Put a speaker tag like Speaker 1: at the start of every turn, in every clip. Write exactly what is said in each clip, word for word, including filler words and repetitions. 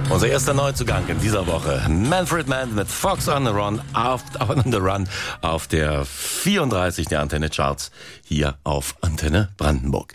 Speaker 1: Unser erster Neuzugang in dieser Woche, Manfred Mann mit Fox on the Run auf, on the Run auf der vierunddreißig der Antenne Charts hier auf Antenne Brandenburg.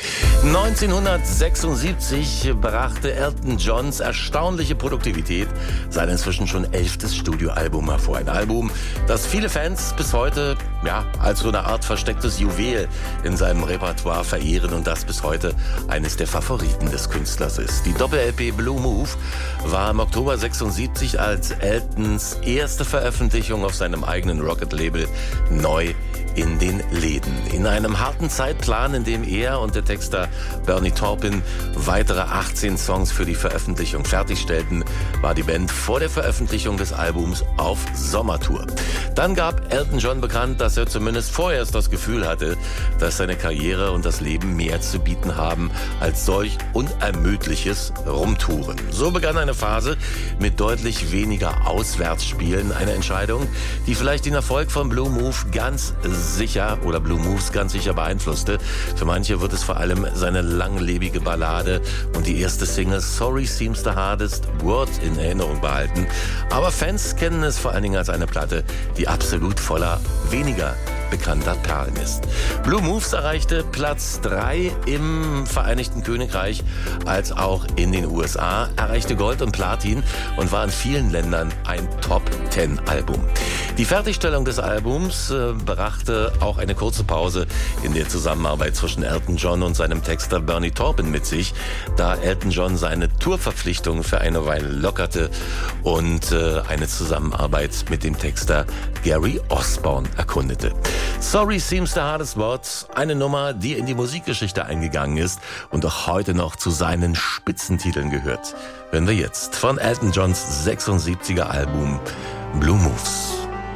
Speaker 1: neunzehnhundertsechsundsiebzig brachte Elton Johns erstaunliche Produktivität sein inzwischen schon elftes Studioalbum hervor. Ein Album, das viele Fans bis heute ja als so eine Art verstecktes Juwel in seinem Repertoire verehren und das bis heute eines der Favoriten des Künstlers ist. Die Doppel-L P Blue Move war im Oktober sechsundsiebzig als Eltons erste Veröffentlichung auf seinem eigenen Rocket-Label neu in den Läden. In einem harten Zeitplan, in dem er und der Texter Bernie Taupin weitere achtzehn Songs für die Veröffentlichung fertigstellten, war die Band vor der Veröffentlichung des Albums auf Sommertour. Dann gab Elton John bekannt, dass er zumindest vorerst das Gefühl hatte, dass seine Karriere und das Leben mehr zu bieten haben als solch unermüdliches Rumtouren. So begann eine Phase mit deutlich weniger Auswärtsspielen, eine Entscheidung, die vielleicht den Erfolg von Blue Move ganz sicher oder Blue Moves ganz sicher beeinflusste. Für manche wird es vor allem seine langlebige Ballade und die erste Single Sorry Seems the Hardest Word in Erinnerung behalten. Aber Fans kennen es vor allen Dingen als eine Platte, die absolut voller weniger bekannter Perlen ist. Blue Moves erreichte Platz drei im Vereinigten Königreich als auch in den U S A, erreichte Gold und Platin und war in vielen Ländern ein Top Ten Album. Die Fertigstellung des Albums äh, brachte auch eine kurze Pause in der Zusammenarbeit zwischen Elton John und seinem Texter Bernie Taupin mit sich, da Elton John seine Tourverpflichtungen für eine Weile lockerte und äh, eine Zusammenarbeit mit dem Texter Gary Osborne erkundete. Sorry Seems the Hardest Word, eine Nummer, die in die Musikgeschichte eingegangen ist und auch heute noch zu seinen Spitzentiteln gehört. Hören wir jetzt von Elton Johns sechsundsiebziger Album Blue Moves.